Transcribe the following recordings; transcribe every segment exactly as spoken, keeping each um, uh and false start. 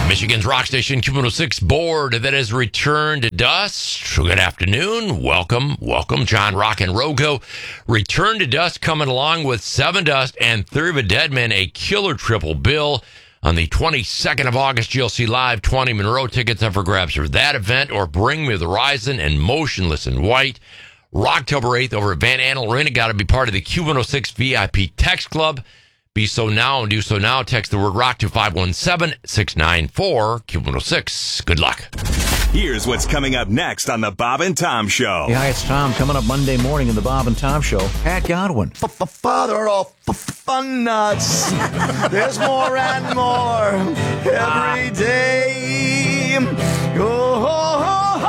Michigan's rock station Q one oh six board that has returned to dust. Good afternoon. Welcome, welcome. John Rock and Rogo. Return to dust coming along with Seven Dust and Theory of a Deadman, a killer triple bill on the twenty-second of August. G L C Live, twenty Monroe tickets up for grabs for that event, or Bring Me the Horizon and Motionless in White. October eighth over at Van Andel Arena. Got to be part of the Q one oh six V I P Text Club. Be so now and do so now. Text the word rock to five one seven, six nine four Q one oh six. Good luck. Here's what's coming up next on the Bob and Tom Show. Hey, hi, it's Tom. Coming up Monday morning in the Bob and Tom Show. Pat Godwin. Father of fun nuts. There's more and more every day. Oh,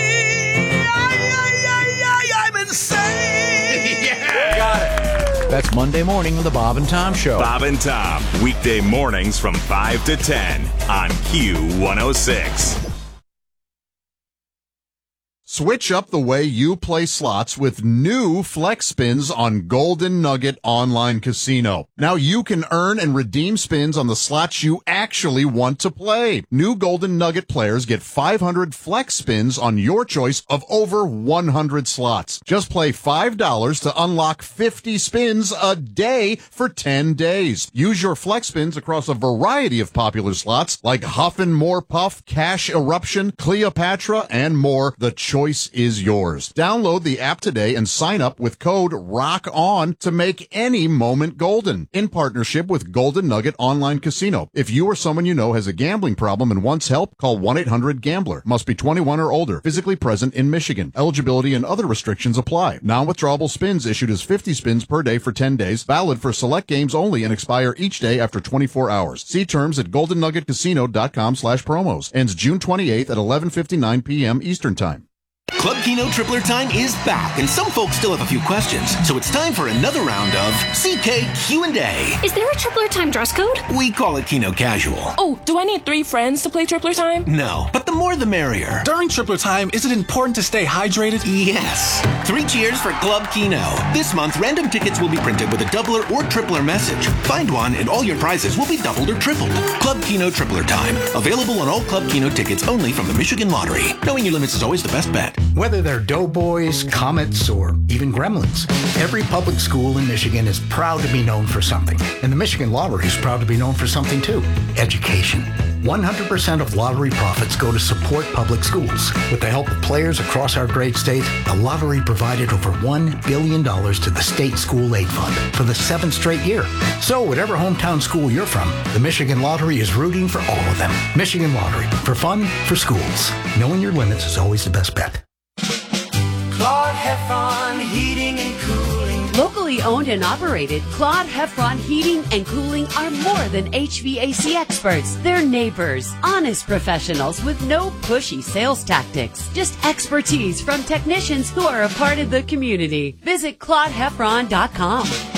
I'm insane. Yeah. Got it. That's Monday morning on the Bob and Tom Show. Bob and Tom, weekday mornings from five to ten on Q one oh six. Switch up the way you play slots with new Flex Spins on Golden Nugget Online Casino. Now you can earn and redeem spins on the slots you actually want to play. New Golden Nugget players get five hundred Flex Spins on your choice of over one hundred slots. Just play five dollars to unlock fifty spins a day for ten days. Use your Flex Spins across a variety of popular slots like Huffin' More Puff, Cash Eruption, Cleopatra, and more. The choice is yours. Download the app today and sign up with code ROCKON to make any moment golden. In partnership with Golden Nugget Online Casino. If you or someone you know has a gambling problem and wants help, call one eight hundred gambler. Must be twenty-one or older. Physically present in Michigan. Eligibility and other restrictions apply. Non-withdrawable spins issued as fifty spins per day for ten days. Valid for select games only and expire each day after twenty-four hours. See terms at golden nugget casino dot com slash promos. Ends June twenty-eighth at eleven fifty-nine p.m. Eastern Time. Club Keno Tripler Time is back, and some folks still have a few questions, so it's time for another round of C K Q and A. Is there a Tripler Time dress code? We call it Keno Casual. Oh, do I need three friends to play Tripler Time? No, but the more the merrier. During Tripler Time, is it important to stay hydrated? Yes. Three cheers for Club Keno. This month, random tickets will be printed with a doubler or tripler message. Find one, and all your prizes will be doubled or tripled. Club Keno Tripler Time. Available on all Club Keno tickets only from the Michigan Lottery. Knowing your limits is always the best bet. Whether they're Doughboys, Comets, or even Gremlins, every public school in Michigan is proud to be known for something. And the Michigan Lottery is proud to be known for something too. Education. one hundred percent of lottery profits go to support public schools. With the help of players across our great state, the lottery provided over one billion dollars to the State School Aid Fund for the seventh straight year. So whatever hometown school you're from, the Michigan Lottery is rooting for all of them. Michigan Lottery. For fun, for schools. Knowing your limits is always the best bet. Claude Heffron Heating and Cooling. Locally owned and operated, Claude Heffron Heating and Cooling are more than H V A C experts. They're neighbors, honest professionals with no pushy sales tactics. Just expertise from technicians who are a part of the community. Visit claude heffron dot com.